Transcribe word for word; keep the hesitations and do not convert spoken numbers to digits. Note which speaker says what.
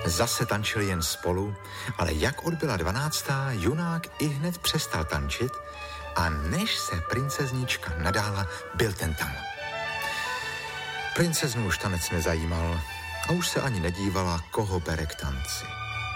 Speaker 1: Zase tančili jen spolu, ale jak odbyla dvanáctá, junák i hned přestal tančit a než se princeznička nadála, byl ten tam. Princeznu už tanec nezajímal a už se ani nedívala, koho bere k tanci.